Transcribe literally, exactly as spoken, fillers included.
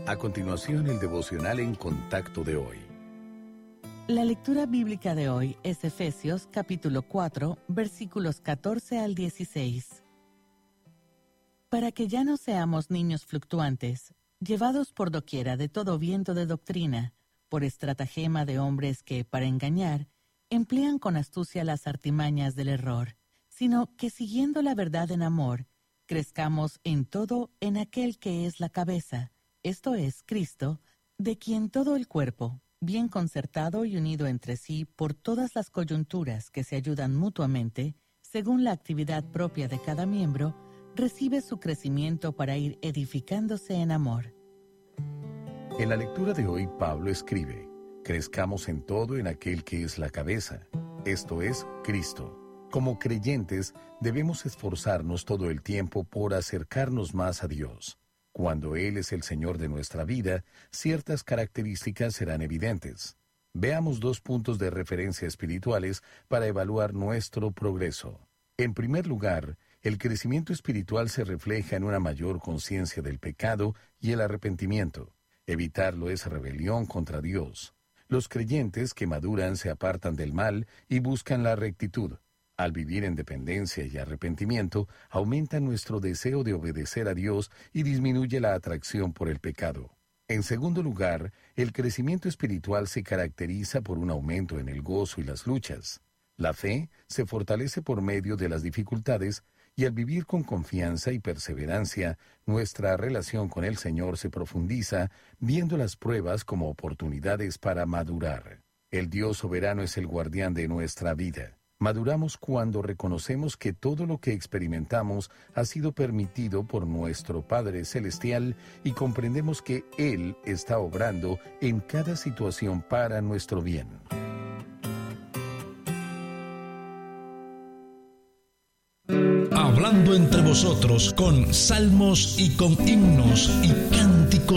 A continuación, el devocional en contacto de hoy. La lectura bíblica de hoy es Efesios capítulo cuatro, versículos catorce al dieciséis. Para que ya no seamos niños fluctuantes, llevados por doquiera de todo viento de doctrina, por estratagema de hombres que, para engañar, emplean con astucia las artimañas del error, sino que siguiendo la verdad en amor, crezcamos en todo en aquel que es la cabeza, esto es, Cristo, de quien todo el cuerpo, bien concertado y unido entre sí por todas las coyunturas que se ayudan mutuamente, según la actividad propia de cada miembro, recibe su crecimiento para ir edificándose en amor. En la lectura de hoy, Pablo escribe: crezcamos en todo en aquel que es la cabeza, esto es, Cristo. Como creyentes, debemos esforzarnos todo el tiempo por acercarnos más a Dios. Cuando Él es el Señor de nuestra vida, ciertas características serán evidentes. Veamos dos puntos de referencia espirituales para evaluar nuestro progreso. En primer lugar, el crecimiento espiritual se refleja en una mayor conciencia del pecado y el arrepentimiento. Evitarlo es rebelión contra Dios. Los creyentes que maduran se apartan del mal y buscan la rectitud. Al vivir en dependencia y arrepentimiento, aumenta nuestro deseo de obedecer a Dios y disminuye la atracción por el pecado. En segundo lugar, el crecimiento espiritual se caracteriza por un aumento en el gozo y las luchas. La fe se fortalece por medio de las dificultades y al vivir con confianza y perseverancia, nuestra relación con el Señor se profundiza, viendo las pruebas como oportunidades para madurar. El Dios soberano es el guardián de nuestra vida. Maduramos cuando reconocemos que todo lo que experimentamos ha sido permitido por nuestro Padre Celestial y comprendemos que Él está obrando en cada situación para nuestro bien. Hablando entre vosotros con salmos y con himnos y cánticos